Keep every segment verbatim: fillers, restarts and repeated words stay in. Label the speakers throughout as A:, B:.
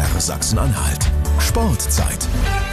A: R Sachsen-Anhalt. Sportzeit.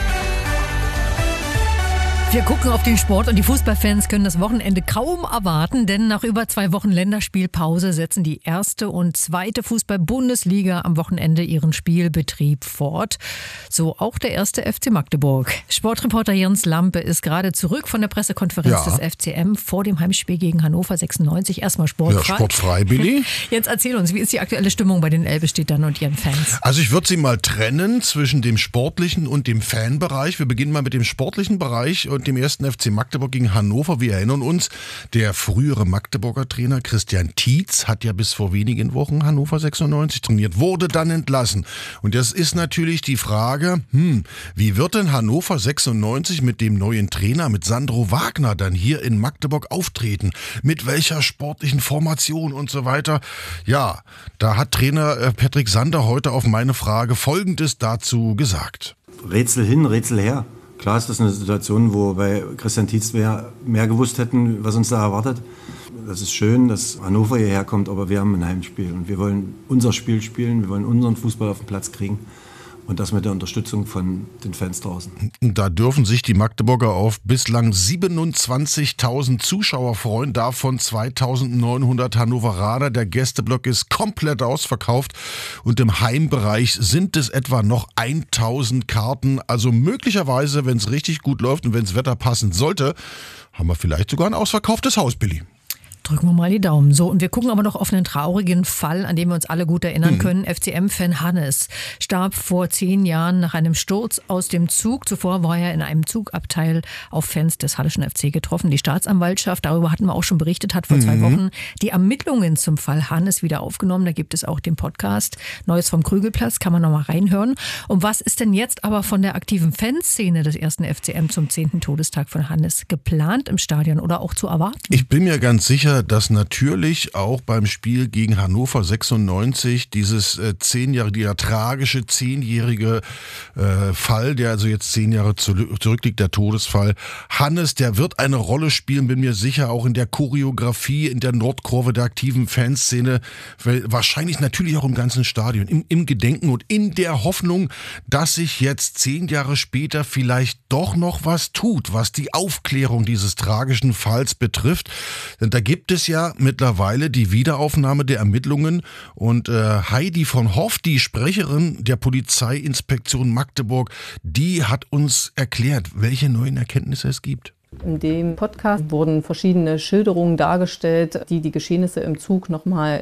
B: Wir gucken auf den Sport und die Fußballfans können das Wochenende kaum erwarten, denn nach über zwei Wochen Länderspielpause setzen die erste und zweite Fußball-Bundesliga am Wochenende ihren Spielbetrieb fort. So auch der erste F C Magdeburg. Sportreporter Jens Lampe ist gerade zurück von der Pressekonferenz ja. des F C M vor dem Heimspiel gegen Hannover sechsundneunzig. Erstmal sportfrei.
C: Ja, sportfrei, Billy.
B: Jetzt erzähl uns, wie ist die aktuelle Stimmung bei den Elbstädtern und ihren Fans?
C: Also ich würde sie mal trennen zwischen dem sportlichen und dem Fanbereich. Wir beginnen mal mit dem sportlichen Bereich und dem ersten F C Magdeburg gegen Hannover. Wir erinnern uns, der frühere Magdeburger Trainer Christian Tietz hat ja bis vor wenigen Wochen Hannover sechsundneunzig trainiert, wurde dann entlassen. Und das ist natürlich die Frage, hm, wie wird denn Hannover sechsundneunzig mit dem neuen Trainer, mit Sandro Wagner, dann hier in Magdeburg auftreten? Mit welcher sportlichen Formation und so weiter? Ja, da hat Trainer Patrick Sander heute auf meine Frage Folgendes dazu gesagt.
D: Rätsel hin, Rätsel her. Klar ist das eine Situation, wo bei Christian Tietz wir mehr gewusst hätten, was uns da erwartet. Das ist schön, dass Hannover hierher kommt, aber wir haben ein Heimspiel und wir wollen unser Spiel spielen, wir wollen unseren Fußball auf den Platz kriegen. Und das mit der Unterstützung von den Fans draußen.
C: Da dürfen sich die Magdeburger auf bislang siebenundzwanzigtausend Zuschauer freuen, davon zweitausendneunhundert Hannoveraner. Der Gästeblock ist komplett ausverkauft und im Heimbereich sind es etwa noch tausend Karten. Also möglicherweise, wenn es richtig gut läuft und wenn das Wetter passen sollte, haben wir vielleicht sogar ein ausverkauftes Haus, Billy.
B: Drücken wir mal die Daumen. So, und wir gucken aber noch auf einen traurigen Fall, an den wir uns alle gut erinnern können. Mhm. F C M-Fan Hannes starb vor zehn Jahren nach einem Sturz aus dem Zug. Zuvor war er in einem Zugabteil auf Fans des Halleschen F C getroffen. Die Staatsanwaltschaft, darüber hatten wir auch schon berichtet, hat vor mhm. zwei Wochen die Ermittlungen zum Fall Hannes wieder aufgenommen. Da gibt es auch den Podcast Neues vom Krügelplatz, kann man noch mal reinhören. Und was ist denn jetzt aber von der aktiven Fanszene des ersten F C M zum zehnten Todestag von Hannes geplant im Stadion oder auch zu erwarten?
C: Ich bin mir ganz sicher, dass natürlich auch beim Spiel gegen Hannover sechsundneunzig dieses äh, zehnjährige, dieser tragische zehnjährige äh, Fall, der also jetzt zehn Jahre zu, zurückliegt, der Todesfall. Hannes, der wird eine Rolle spielen, bin mir sicher, auch in der Choreografie, in der Nordkurve der aktiven Fanszene, wahrscheinlich natürlich auch im ganzen Stadion, im, im Gedenken und in der Hoffnung, dass sich jetzt zehn Jahre später vielleicht doch noch was tut, was die Aufklärung dieses tragischen Falls betrifft. Denn da gibt es ja mittlerweile die Wiederaufnahme der Ermittlungen und äh, Heidi von Hoff, die Sprecherin der Polizeiinspektion Magdeburg, die hat uns erklärt, welche neuen Erkenntnisse es gibt.
E: In dem Podcast wurden verschiedene Schilderungen dargestellt, die die Geschehnisse im Zug nochmal